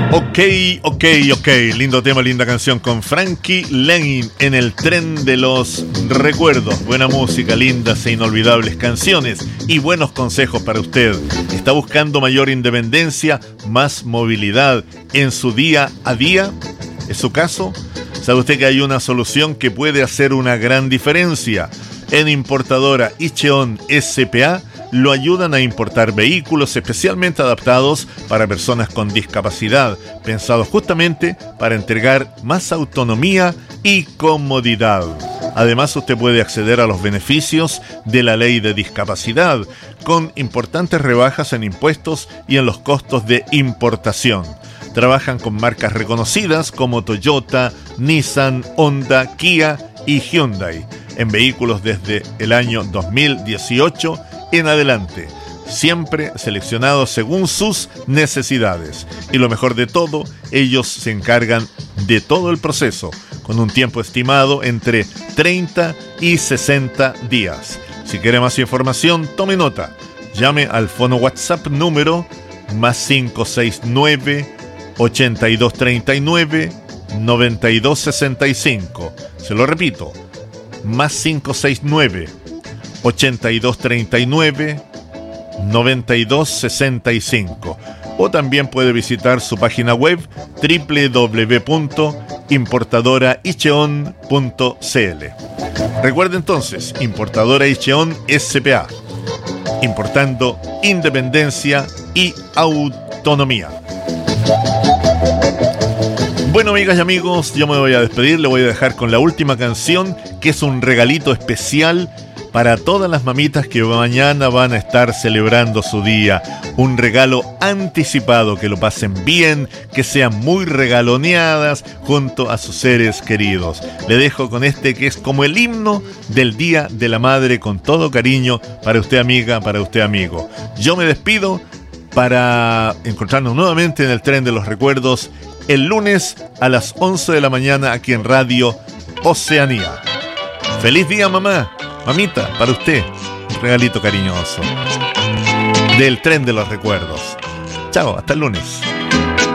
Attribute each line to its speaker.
Speaker 1: Ok. Lindo tema, linda canción con Frankie Lane en el tren de los recuerdos. Buena música, lindas e inolvidables canciones y buenos consejos para usted. ¿Está buscando mayor independencia, más movilidad en su día a día? ¿Es su caso? ¿Sabe usted que hay una solución que puede hacer una gran diferencia? En Importadora Icheon S.p.A. lo ayudan a importar vehículos especialmente adaptados para personas con discapacidad, pensados justamente para entregar más autonomía y comodidad. Además, usted puede acceder a los beneficios de la ley de discapacidad, con importantes rebajas en impuestos y en los costos de importación. Trabajan con marcas reconocidas como Toyota, Nissan, Honda, Kia y Hyundai, en vehículos desde el año 2018 en adelante, siempre seleccionados según sus necesidades. Y lo mejor de todo, ellos se encargan de todo el proceso, con un tiempo estimado entre 30 y 60 días. Si quiere más información, tome nota. Llame al fono WhatsApp número +569 8239 9265. Se lo repito, +569 8239 9265. O también puede visitar su página web www.importadoraicheon.cl. Recuerde entonces, Importadora Icheon S.p.A. importando independencia y autonomía. Bueno, amigas y amigos, yo me voy a despedir. Le voy a dejar con la última canción, que es un regalito especial para todas las mamitas que mañana van a estar celebrando su día. Un regalo anticipado, que lo pasen bien, que sean muy regaloneadas junto a sus seres queridos. Le dejo con este que es como el himno del Día de la Madre, con todo cariño para usted, amiga, para usted, amigo. Yo me despido para encontrarnos nuevamente en el tren de los recuerdos el lunes a las 11 de la mañana aquí en Radio Oceanía. ¡Feliz día, mamá! Mamita, para usted, un regalito cariñoso del tren de los recuerdos. Chao, hasta el lunes.